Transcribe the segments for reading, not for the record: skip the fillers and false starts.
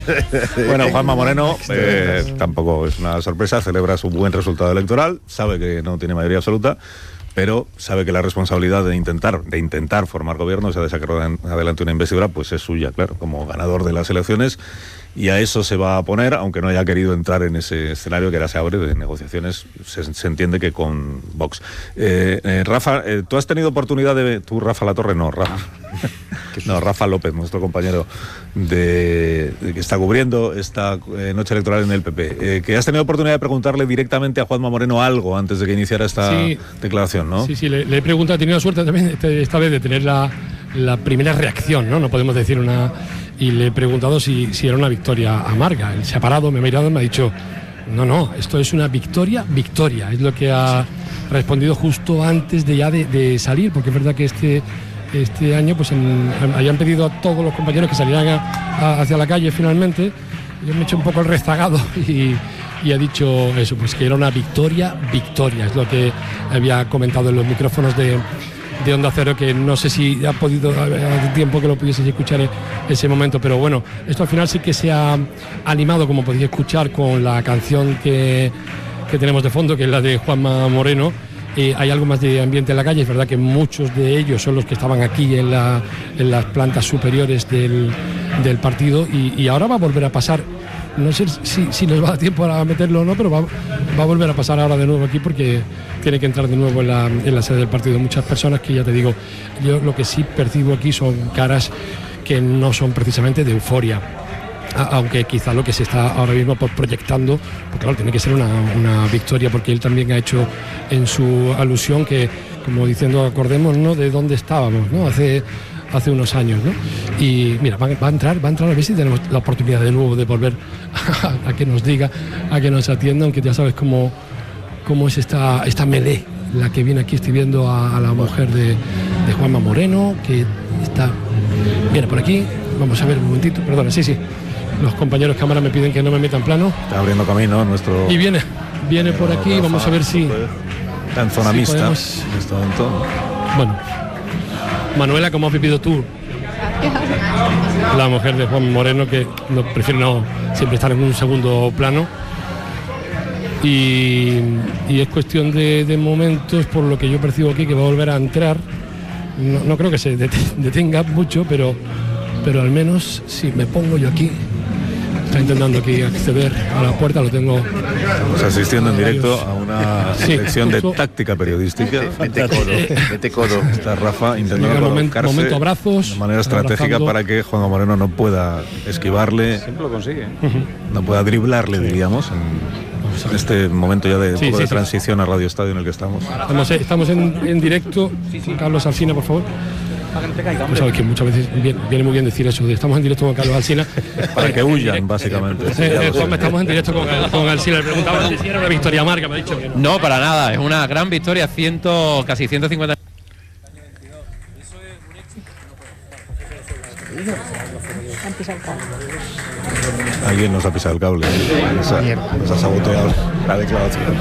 Bueno, Juanma Moreno tampoco es una sorpresa, celebra su buen resultado electoral, sabe que no tiene mayoría absoluta, pero sabe que la responsabilidad de intentar formar gobierno, o sea, de sacar adelante una investidura, pues es suya, claro, como ganador de las elecciones, y a eso se va a poner, aunque no haya querido entrar en ese escenario que ahora se abre de negociaciones, se entiende que con Vox. Rafa, ¿tú has tenido oportunidad de... Tú, Rafa Latorre, no, Rafa. No, Rafa López, nuestro compañero que está cubriendo esta noche electoral en el PP. Que has tenido oportunidad de preguntarle directamente a Juanma Moreno algo antes de que iniciara esta declaración, ¿no? Sí, le he preguntado, he tenido suerte también esta vez de tener la primera reacción, ¿no? No podemos decir una... Y le he preguntado si era una victoria amarga. Él se ha parado, me ha mirado y me ha dicho, no, esto es una victoria. Es lo que ha respondido justo antes de salir, porque es verdad que este año pues hayan pedido a todos los compañeros que salieran hacia la calle finalmente. Yo me he hecho un poco el rezagado y ha dicho eso, pues que era una victoria, es lo que había comentado en los micrófonos de Onda Cero, que no sé si ha podido hace tiempo que lo pudieseis escuchar en ese momento, pero bueno, esto al final sí que se ha animado, como podéis escuchar, con la canción que tenemos de fondo, que es la de Juanma Moreno. Hay algo más de ambiente en la calle, es verdad que muchos de ellos son los que estaban aquí en las plantas superiores del partido y ahora va a volver a pasar. No sé si nos va a dar tiempo a meterlo o no, pero va a volver a pasar ahora de nuevo aquí, porque tiene que entrar de nuevo en la sede del partido. Muchas personas que, ya te digo, yo lo que sí percibo aquí son caras que no son precisamente de euforia, aunque quizá lo que se está ahora mismo proyectando, porque claro, tiene que ser una victoria, porque él también ha hecho en su alusión que, como diciendo, acordemos, ¿no?, de dónde estábamos, ¿no?, hace unos años, ¿no? Y mira, va a entrar a ver si tenemos la oportunidad de nuevo de volver a que nos diga, a que nos atienda, aunque ya sabes cómo es esta melee, la que viene aquí. Estoy viendo a la mujer de Juanma Moreno, que viene por aquí. Vamos a ver un momentito, perdona, sí. Los compañeros de cámara me piden que no me meta en plano. Está abriendo camino nuestro... Y viene por aquí, Rafa, vamos a ver si... Está en zona mixta en este momento. Bueno, Manuela, ¿cómo has vivido tú? La mujer de Juan Moreno, que prefiere siempre estar en un segundo plano. Y es cuestión de momentos, por lo que yo percibo aquí, que va a volver a entrar. No creo que se detenga mucho, pero al menos si me pongo yo aquí, está intentando aquí acceder a la puerta, lo tengo... Estamos asistiendo en directo a una sección de táctica periodística. Mete codo. Está Rafa intentando colocarse abrazos, de manera estratégica para que Juanma Moreno no pueda esquivarle. Siempre lo consigue. No pueda driblarle, diríamos, en este momento ya de poco de transición a Radio Estadio en el que estamos. Estamos en directo. Carlos Alsina, por favor. Pues sabes que muchas veces viene muy bien decir eso, estamos en directo con Carlos Alsina. Para que huyan, básicamente. Estamos en directo con Alsina. Le preguntaba si era una victoria amarga, me ha dicho que no. No, para nada, es una gran victoria, casi 150. Alguien nos ha pisado el cable. Nos ha saboteado la declaración.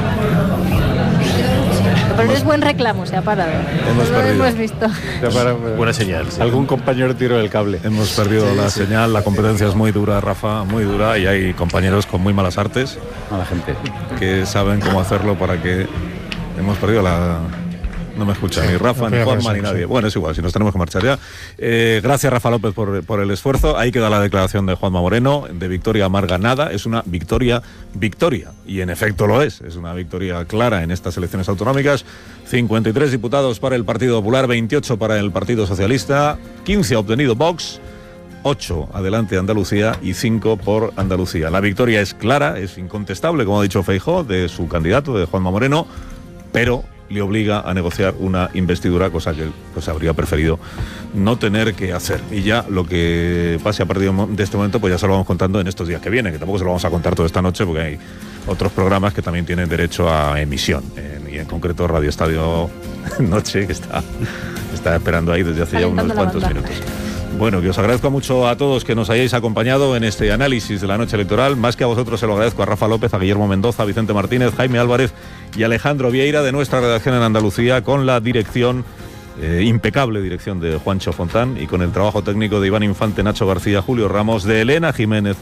Pero es buen reclamo, se ha parado. Hemos visto. Buena señal. Sí. Algún compañero tiró el cable. Hemos perdido la señal, la competencia es muy dura, Rafa, muy dura, y hay compañeros con muy malas artes. Mala gente. Que saben cómo hacerlo para que... Hemos perdido la... No me escucha ni Rafa, ni Juanma, ni nadie. Bueno, es igual, si nos tenemos que marchar ya. Gracias, Rafa López, por el esfuerzo. Ahí queda la declaración de Juanma Moreno. De victoria amarga nada. Es una victoria. Y en efecto lo es. Es una victoria clara en estas elecciones autonómicas. 53 diputados para el Partido Popular, 28 para el Partido Socialista, 15 ha obtenido Vox, 8 adelante Andalucía y 5 por Andalucía. La victoria es clara, es incontestable, como ha dicho Feijóo, de su candidato, de Juanma Moreno, pero le obliga a negociar una investidura, cosa que pues habría preferido no tener que hacer. Y ya lo que pase a partir de este momento, pues ya se lo vamos contando en estos días que vienen, que tampoco se lo vamos a contar toda esta noche, porque hay otros programas que también tienen derecho a emisión, y en concreto Radio Estadio Noche, que está esperando ahí desde hace ya unos cuantos minutos. Bueno, que os agradezco mucho a todos que nos hayáis acompañado en este análisis de la noche electoral. Más que a vosotros, se lo agradezco a Rafa López, a Guillermo Mendoza, a Vicente Martínez, Jaime Álvarez y Alejandro Vieira de nuestra redacción en Andalucía, con la dirección impecable dirección de Juancho Fontán y con el trabajo técnico de Iván Infante, Nacho García, Julio Ramos, de Elena Jiménez